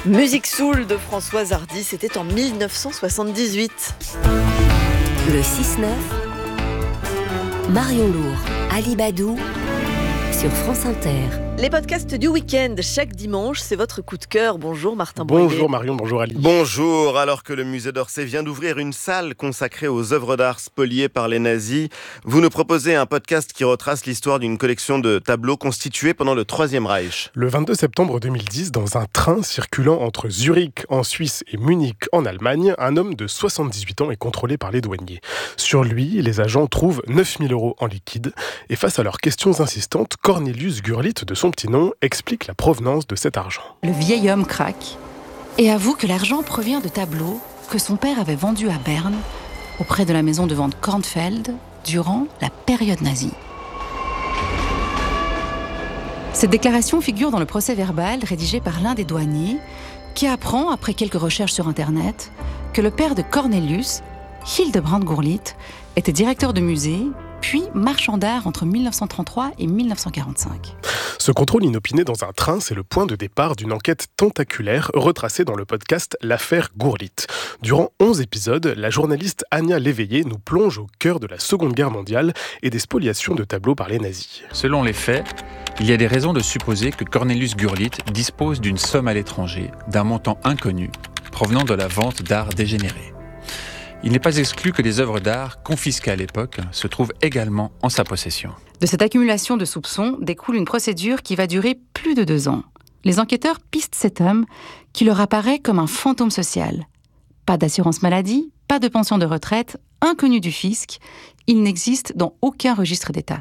Musique soul de Françoise Hardy, c'était en 1978. Le 6-9, Marion Lourd, Ali Badou, sur France Inter. Les podcasts du week-end, chaque dimanche, c'est votre coup de cœur. Bonjour Martin Boyer. Bonjour Marion, bonjour Ali. Bonjour, alors que le musée d'Orsay vient d'ouvrir une salle consacrée aux œuvres d'art spoliées par les nazis, vous nous proposez un podcast qui retrace l'histoire d'une collection de tableaux constitués pendant le Troisième Reich. Le 22 septembre 2010, dans un train circulant entre Zurich en Suisse et Munich en Allemagne, un homme de 78 ans est contrôlé par les douaniers. Sur lui, les agents trouvent 9 000 € en liquide et face à leurs questions insistantes, Cornelius Gurlitt, de son petit nom, explique la provenance de cet argent. Le vieil homme craque et avoue que l'argent provient de tableaux que son père avait vendus à Berne, auprès de la maison de vente Kornfeld, durant la période nazie. Cette déclaration figure dans le procès-verbal rédigé par l'un des douaniers, qui apprend, après quelques recherches sur Internet, que le père de Cornelius, Hildebrand Gurlitt, était directeur de musée, puis marchand d'art entre 1933 et 1945. Ce contrôle inopiné dans un train, c'est le point de départ d'une enquête tentaculaire retracée dans le podcast L'affaire Gurlitt. Durant 11 épisodes, la journaliste Anya Léveillé nous plonge au cœur de la Seconde Guerre mondiale et des spoliations de tableaux par les nazis. Selon les faits, il y a des raisons de supposer que Cornelius Gurlitt dispose d'une somme à l'étranger, d'un montant inconnu, provenant de la vente d'art dégénéré. Il n'est pas exclu que des œuvres d'art confisquées à l'époque se trouvent également en sa possession. De cette accumulation de soupçons découle une procédure qui va durer plus de 2 ans. Les enquêteurs pistent cet homme qui leur apparaît comme un fantôme social. Pas d'assurance maladie, pas de pension de retraite, inconnu du fisc, il n'existe dans aucun registre d'État.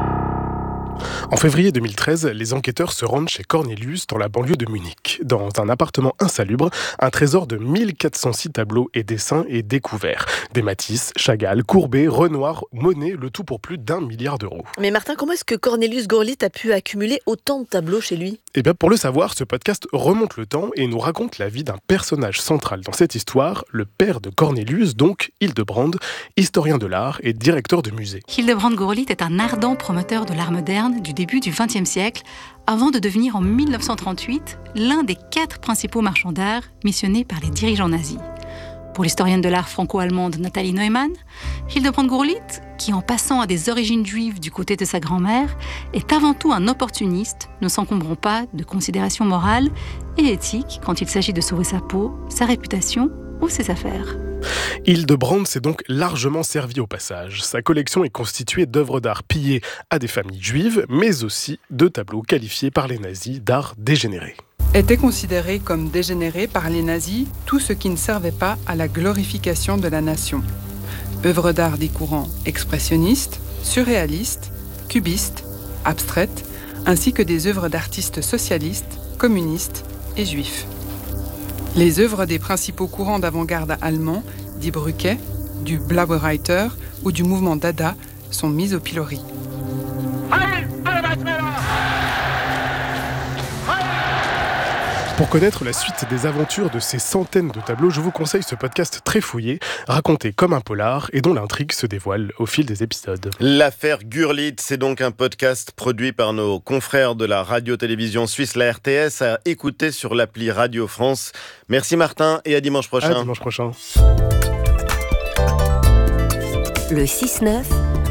En février 2013, les enquêteurs se rendent chez Cornelius dans la banlieue de Munich. Dans un appartement insalubre, un trésor de 1406 tableaux et dessins est découvert. Des Matisse, Chagall, Courbet, Renoir, Monet, le tout pour plus d'1 milliard d'euros. Mais Martin, comment est-ce que Cornelius Gurlitt a pu accumuler autant de tableaux chez lui ? Eh bien, pour le savoir, ce podcast remonte le temps et nous raconte la vie d'un personnage central dans cette histoire, le père de Cornelius, donc Hildebrand, historien de l'art et directeur de musée. Hildebrand Gurlitt est un ardent promoteur de l'art moderne du début du XXe siècle, avant de devenir en 1938 l'un des 4 principaux marchands d'art missionnés par les dirigeants nazis. Pour l'historienne de l'art franco-allemande Nathalie Neumann, Hildebrand Gurlitt, qui en passant à des origines juives du côté de sa grand-mère, est avant tout un opportuniste, ne s'encombrant pas de considérations morales et éthiques quand il s'agit de sauver sa peau, sa réputation ou ses affaires. Hildebrand s'est donc largement servi au passage. Sa collection est constituée d'œuvres d'art pillées à des familles juives, mais aussi de tableaux qualifiés par les nazis d'art dégénéré. Était considéré comme dégénéré par les nazis tout ce qui ne servait pas à la glorification de la nation. Œuvres d'art des courants expressionnistes, surréalistes, cubistes, abstraites, ainsi que des œuvres d'artistes socialistes, communistes et juifs. Les œuvres des principaux courants d'avant-garde allemands, Die Brücke, du Blaue Reiter ou du mouvement Dada sont mises au pilori. Pour connaître la suite des aventures de ces centaines de tableaux, je vous conseille ce podcast très fouillé, raconté comme un polar et dont l'intrigue se dévoile au fil des épisodes. L'affaire Gurlitt, c'est donc un podcast produit par nos confrères de la radio-télévision suisse, la RTS, à écouter sur l'appli Radio France. Merci Martin et à dimanche prochain. À dimanche prochain. Le 6-9,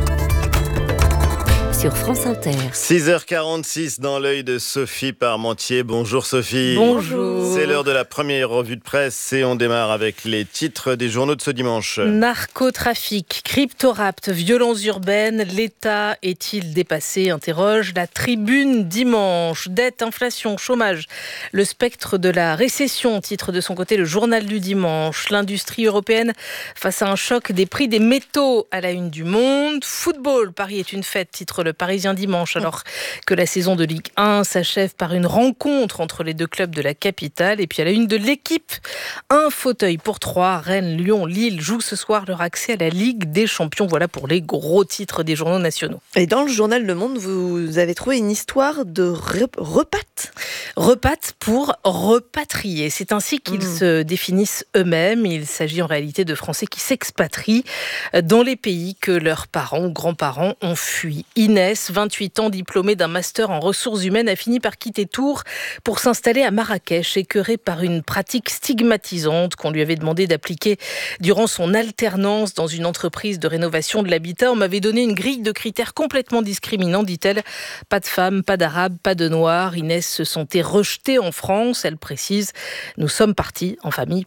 sur France Inter. 6h46 dans l'œil de Sophie Parmentier. Bonjour Sophie. Bonjour. C'est l'heure de la première revue de presse et on démarre avec les titres des journaux de ce dimanche. Narcotrafic, cryptorapt, violences urbaines, l'État est-il dépassé ? Interroge la Tribune dimanche. Dette, inflation, chômage, le spectre de la récession, titre de son côté le journal du dimanche. L'industrie européenne face à un choc des prix des métaux à la une du Monde. Football, Paris est une fête, titre le Parisien dimanche, alors que la saison de Ligue 1 s'achève par une rencontre entre les 2 clubs de la capitale. Et puis à la une de l'Équipe, un fauteuil pour 3. Rennes, Lyon, Lille jouent ce soir leur accès à la Ligue des Champions. Voilà pour les gros titres des journaux nationaux. Et dans le journal Le Monde, vous avez trouvé une histoire de repates. Repates pour repatrier. C'est ainsi qu'ils se définissent eux-mêmes. Il s'agit en réalité de Français qui s'expatrient dans les pays que leurs parents ou grands-parents ont fui. Inès, 28 ans, diplômée d'un master en ressources humaines, a fini par quitter Tours pour s'installer à Marrakech, écœurée par une pratique stigmatisante qu'on lui avait demandé d'appliquer durant son alternance dans une entreprise de rénovation de l'habitat. On m'avait donné une grille de critères complètement discriminants, dit-elle. Pas de femmes, pas d'arabes, pas de noirs. Inès se sentait rejetée en France. Elle précise: nous sommes partis en famille